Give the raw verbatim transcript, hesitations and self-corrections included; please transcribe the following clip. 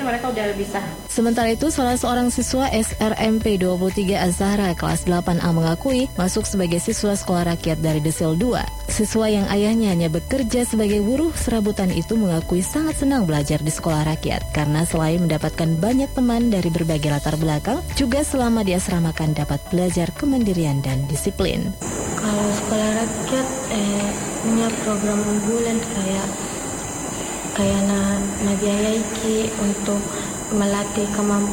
mereka udah bisa. Sementara itu, salah seorang siswa S R M P dua puluh tiga Azhara kelas delapan A mengakui masuk sebagai siswa sekolah rakyat dari Desil dua. Siswa yang ayahnya hanya bekerja sebagai buruh serabutan itu mengakui sangat senang belajar di sekolah rakyat karena selain mendapatkan banyak teman dari berbagai latar belakang, juga selama diasramakan dapat belajar kemandirian dan disiplin. Kalau sekolah rakyat eh, punya program unggulan kayak kayak na, na biayai untuk melatih kemampuan